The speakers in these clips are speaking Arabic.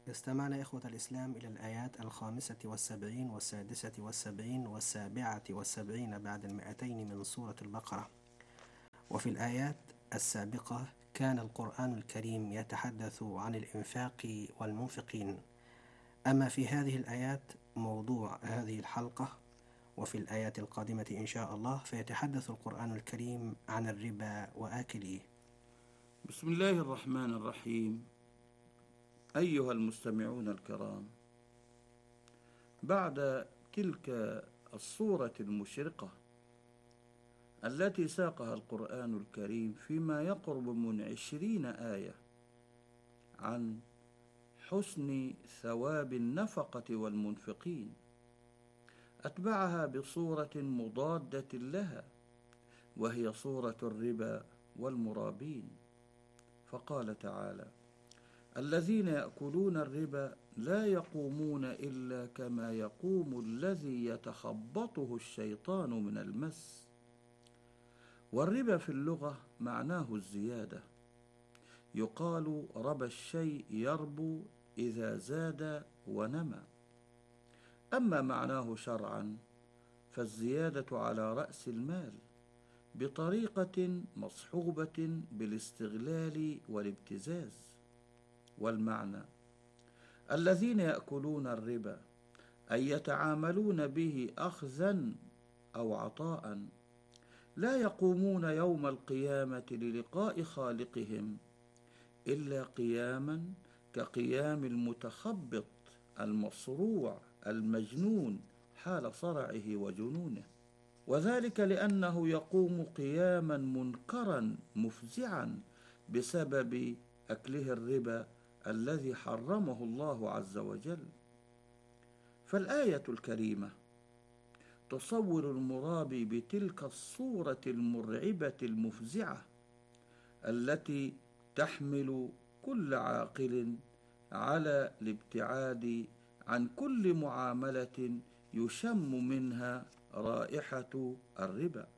استمعنا إخوة الإسلام إلى الآيات 75 والسادسة والسابعة بعد 200 من سورة البقرة. وفي الآيات السابقة كان القرآن الكريم يتحدث عن الإنفاق والمنفقين، أما في هذه الآيات موضوع هذه الحلقة. وفي الآيات القادمة إن شاء الله فيتحدث القرآن الكريم عن الربا وآكليه. بسم الله الرحمن الرحيم. أيها المستمعون الكرام، بعد تلك الصورة المشرقة التي ساقها القرآن الكريم فيما يقرب من 20 آية عن حسن ثواب النفقة والمنفقين، أتبعها بصورة مضادة لها وهي صورة الربا والمرابين، فقال تعالى: الذين يأكلون الربا لا يقومون إلا كما يقوم الذي يتخبطه الشيطان من المس. والربا في اللغة معناه الزيادة، يقال ربى الشيء يربو إذا زاد ونمى. أما معناه شرعا فالزيادة على رأس المال بطريقة مصحوبة بالاستغلال والابتزاز. والمعنى: الذين يأكلون الربا أي يتعاملون به أخذا أو عطاء، لا يقومون يوم القيامة للقاء خالقهم إلا قياما كقيام المتخبط المصروع المجنون حال صرعه وجنونه، وذلك لأنه يقوم قياما منكرا مفزعا بسبب أكله الربا الذي حرمه الله عز وجل. فالآية الكريمة تصور المرابي بتلك الصورة المرعبة المفزعة التي تحمل كل عاقل على الابتعاد عن كل معاملة يشم منها رائحة الربا.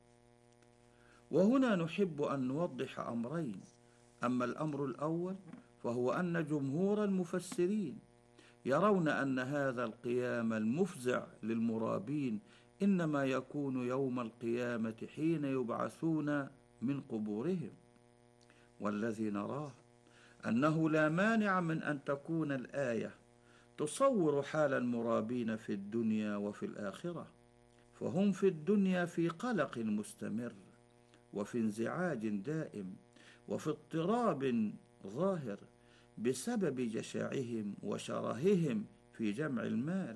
وهنا نحب أن نوضح أمرين. أما الأمر الأول فهو أن جمهور المفسرين يرون أن هذا القيام المفزع للمرابين إنما يكون يوم القيامة حين يبعثون من قبورهم، والذي نراه أنه لا مانع من أن تكون الآية تصور حال المرابين في الدنيا وفي الآخرة، فهم في الدنيا في قلق مستمر وفي انزعاج دائم وفي اضطراب ظاهر بسبب جشعهم وشرههم في جمع المال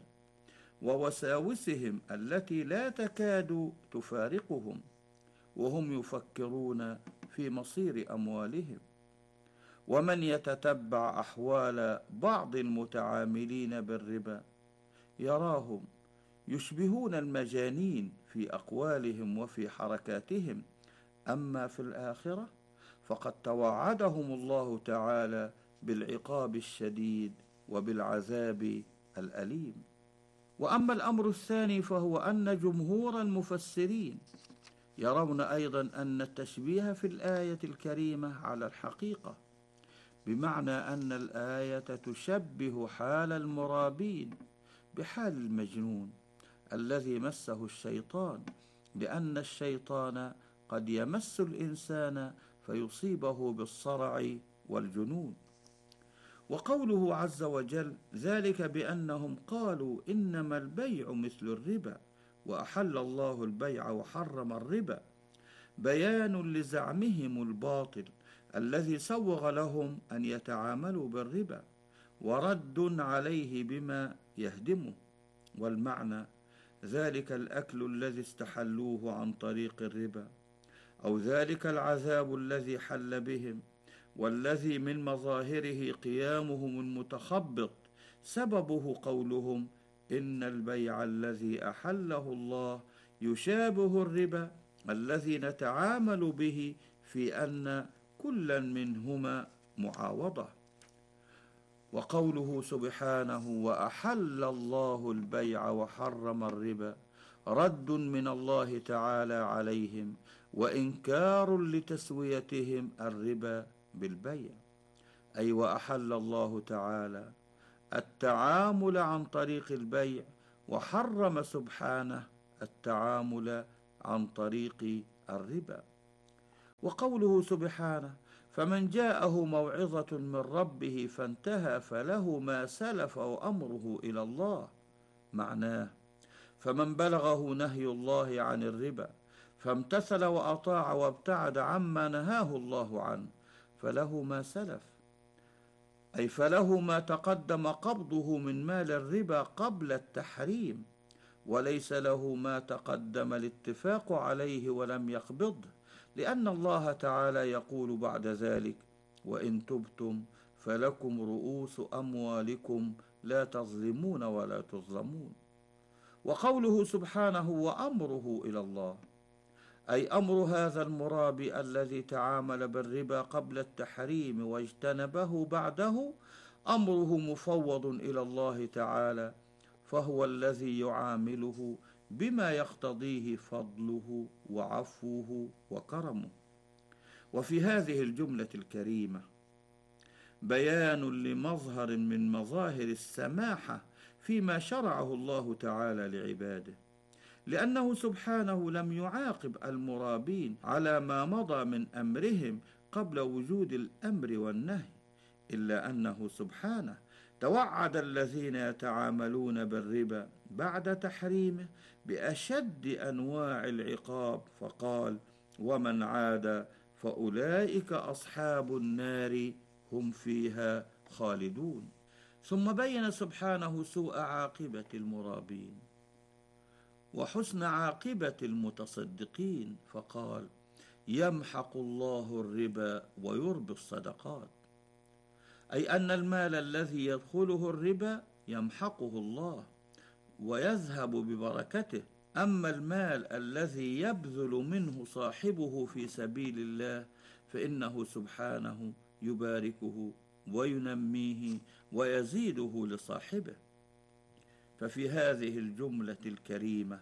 ووساوسهم التي لا تكاد تفارقهم، وهم يفكرون في مصير أموالهم. ومن يتتبع أحوال بعض المتعاملين بالربا يراهم يشبهون المجانين في أقوالهم وفي حركاتهم. أما في الآخرة فقد توعدهم الله تعالى بالعقاب الشديد وبالعذاب الأليم. وأما الأمر الثاني فهو أن جمهور المفسرين يرون أيضا أن التشبيه في الآية الكريمة على الحقيقة، بمعنى أن الآية تشبه حال المرابين بحال المجنون الذي مسه الشيطان، لأن الشيطان قد يمس الإنسان فيصيبه بالصرع والجنون. وقوله عز وجل: ذلك بأنهم قالوا إنما البيع مثل الربا وأحل الله البيع وحرم الربا، بيان لزعمهم الباطل الذي سوغ لهم أن يتعاملوا بالربا، ورد عليه بما يهدمه. والمعنى: ذلك الأكل الذي استحلوه عن طريق الربا، أو ذلك العذاب الذي حل بهم، والذي من مظاهره قيامهم المتخبط سببه قولهم إن البيع الذي أحله الله يشابه الربا الذي نتعامل به في أن كلا منهما معاوضة. وقوله سبحانه: وأحل الله البيع وحرم الربا، رد من الله تعالى عليهم وإنكار لتسويتهم الربا بالبيع، أي وأحل الله تعالى التعامل عن طريق البيع، وحرم سبحانه التعامل عن طريق الربا. وقوله سبحانه: فمن جاءه موعظة من ربه فانتهى فله ما سلف وأمره إلى الله، معناه فمن بلغه نهي الله عن الربا فامتثل وأطاع وابتعد عما نهاه الله عنه فله ما سلف، أي فله ما تقدم قبضه من مال الربا قبل التحريم، وليس له ما تقدم الاتفاق عليه ولم يقبضه، لأن الله تعالى يقول بعد ذلك: وإن تبتم فلكم رؤوس أموالكم لا تظلمون ولا تظلمون. وقوله سبحانه: وأمره إلى الله، أي أمر هذا المرابي الذي تعامل بالربا قبل التحريم واجتنبه بعده، أمره مفوض إلى الله تعالى، فهو الذي يعامله بما يقتضيه فضله وعفوه وكرمه. وفي هذه الجملة الكريمة بيان لمظهر من مظاهر السماحة فيما شرعه الله تعالى لعباده، لأنه سبحانه لم يعاقب المرابين على ما مضى من أمرهم قبل وجود الأمر والنهي، إلا أنه سبحانه توعد الذين يتعاملون بالربا بعد تحريمه بأشد أنواع العقاب، فقال: ومن عاد فأولئك أصحاب النار هم فيها خالدون. ثم بين سبحانه سوء عاقبة المرابين وحسن عاقبة المتصدقين، فقال: يمحق الله الربا ويربي الصدقات، أي أن المال الذي يدخله الربا يمحقه الله ويذهب ببركته، أما المال الذي يبذل منه صاحبه في سبيل الله فإنه سبحانه يباركه وينميه ويزيده لصاحبه. ففي هذه الجملة الكريمة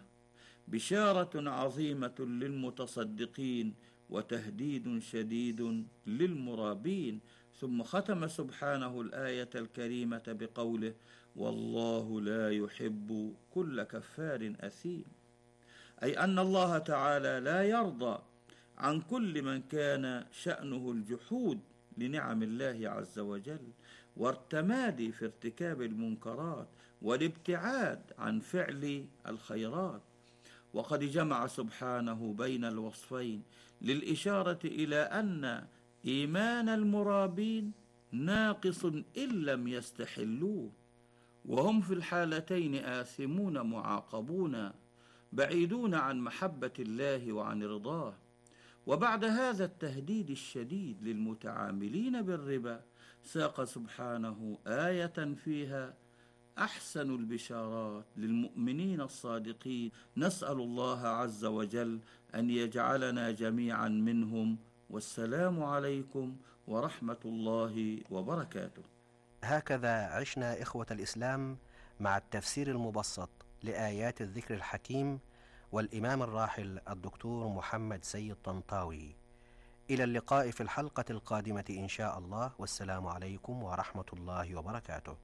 بشارة عظيمة للمتصدقين وتهديد شديد للمرابين. ثم ختم سبحانه الآية الكريمة بقوله: والله لا يحب كل كفار أثيم، أي أن الله تعالى لا يرضى عن كل من كان شأنه الجحود لنعم الله عز وجل والتمادي في ارتكاب المنكرات والابتعاد عن فعل الخيرات. وقد جمع سبحانه بين الوصفين للإشارة إلى أن إيمان المرابين ناقص إن لم يستحلوه، وهم في الحالتين آثمون معاقبون بعيدون عن محبة الله وعن رضاه. وبعد هذا التهديد الشديد للمتعاملين بالربا ساق سبحانه آية فيها أحسن البشارات للمؤمنين الصادقين، نسأل الله عز وجل أن يجعلنا جميعا منهم، والسلام عليكم ورحمة الله وبركاته. هكذا عشنا إخوة الإسلام مع التفسير المبسط لآيات الذكر الحكيم والإمام الراحل الدكتور محمد سيد طنطاوي. إلى اللقاء في الحلقة القادمة إن شاء الله، والسلام عليكم ورحمة الله وبركاته.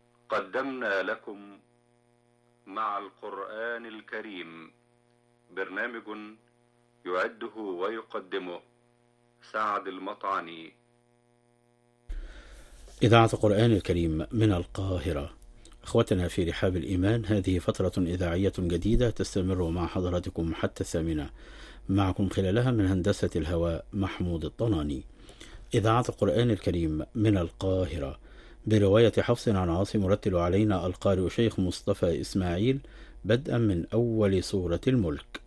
قدمنا لكم مع القرآن الكريم برنامج يعده ويقدمه سعد المطعني. إذاعة القرآن الكريم من القاهرة. أخوتنا في رحاب الإيمان، هذه فترة إذاعية جديدة تستمر مع حضراتكم حتى 8. معكم خلالها من هندسة الهواء محمود الطناني. إذاعة القرآن الكريم من القاهرة برواية حفص عن عاصم، يرتل علينا القارئ شيخ مصطفى إسماعيل بدءا من أول سورة الملك.